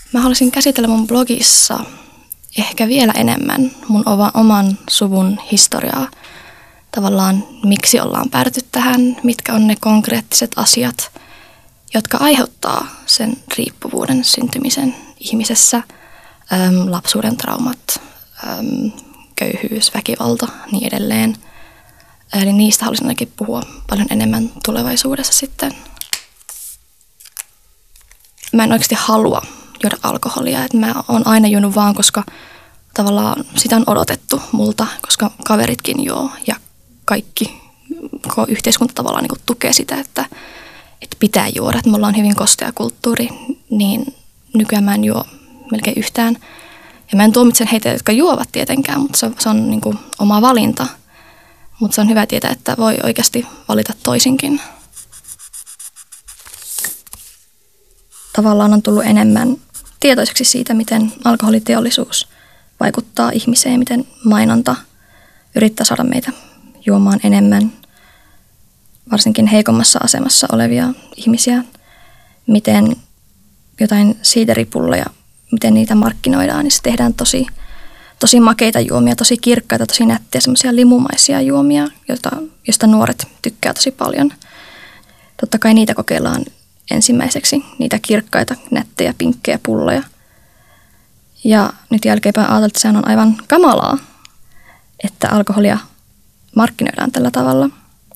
Mä haluaisin käsitellä mun blogissa ehkä vielä enemmän mun oman suvun historiaa. Tavallaan miksi ollaan päädytty tähän, mitkä on ne konkreettiset asiat, jotka aiheuttaa sen riippuvuuden syntymisen ihmisessä. Lapsuuden traumat, köyhyys, väkivalta, niin edelleen. Eli niistä haluaisin ainakin puhua paljon enemmän tulevaisuudessa sitten. Mä en oikeasti halua juoda alkoholia. Että mä oon aina juonut vaan, koska tavallaan sitä on odotettu multa, koska kaveritkin juo ja koko yhteiskunta tavallaan niin kuin tukee sitä, että pitää juoda. Että me ollaan hyvin kostea kulttuuri, niin nykyään mä en juo melkein yhtään. Ja mä en tuomitse heitä, jotka juovat tietenkään, mutta se on niin kuin oma valinta. Mutta se on hyvä tietää, että voi oikeasti valita toisinkin. Tavallaan on tullut enemmän tietoiseksi siitä, miten alkoholiteollisuus vaikuttaa ihmiseen, miten mainonta yrittää saada meitä juomaan enemmän, varsinkin heikommassa asemassa olevia ihmisiä, miten jotain siideripulloja, miten niitä markkinoidaan, niin se tehdään tosi makeita juomia, tosi kirkkaita, tosi nättejä, semmoisia limumaisia juomia, joista nuoret tykkää tosi paljon. Totta kai niitä kokeillaan ensimmäiseksi, niitä kirkkaita, nättejä, pinkkejä pulloja. Ja nyt jälkeenpäin ajatellaan, että sehän on aivan kamalaa, että alkoholia markkinoidaan tällä tavalla.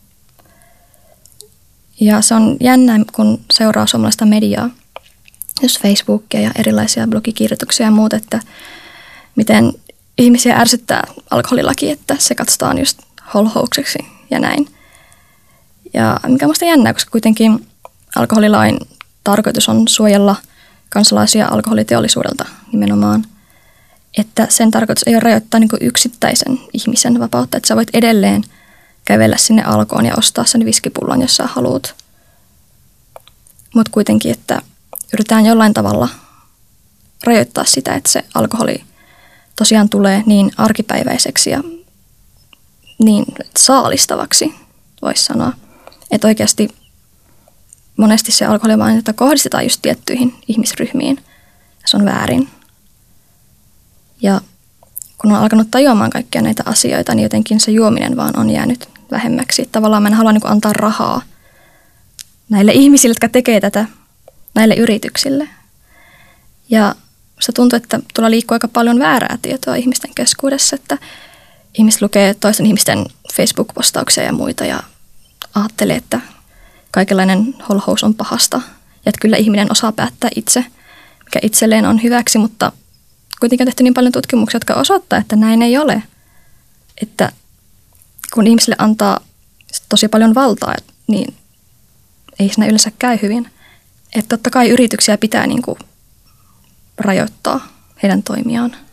Ja se on jännä, kun seuraa suomalaista mediaa, just Facebookia ja erilaisia blogikirjoituksia ja muuta, että miten ihmisiä ärsyttää alkoholilaki, että se katsotaan just holhoukseksi ja näin. Ja mikä on musta jännää, koska kuitenkin alkoholilain tarkoitus on suojella kansalaisia alkoholiteollisuudelta nimenomaan. Että sen tarkoitus ei ole rajoittaa niin kuin yksittäisen ihmisen vapautta, että sä voit edelleen kävellä sinne Alkoon ja ostaa sen viskipullon, jos sä haluat. Mutta kuitenkin, että yritetään jollain tavalla rajoittaa sitä, että se alkoholi tosiaan tulee niin arkipäiväiseksi ja niin saalistavaksi, voisi sanoa. Että oikeasti monesti se alkoholimaininta kohdistetaan just tiettyihin ihmisryhmiin. Se on väärin. Ja kun on alkanut tajuamaan kaikkia näitä asioita, niin jotenkin se juominen vaan on jäänyt vähemmäksi. Tavallaan mä en halua antaa rahaa näille ihmisille, jotka tekee tätä, näille yrityksille. Ja se tuntuu, että tuolla liikkuu aika paljon väärää tietoa ihmisten keskuudessa, että ihmiset lukee toisten ihmisten Facebook-postauksia ja muita ja ajattelee, että kaikenlainen holhous on pahasta ja että kyllä ihminen osaa päättää itse, mikä itselleen on hyväksi, mutta kuitenkin on tehty niin paljon tutkimuksia, jotka osoittaa, että näin ei ole. Että kun ihmisille antaa tosi paljon valtaa, niin ei siinä yleensä käy hyvin. Että totta kai yrityksiä pitää niin kuin rajoittaa heidän toimiaan.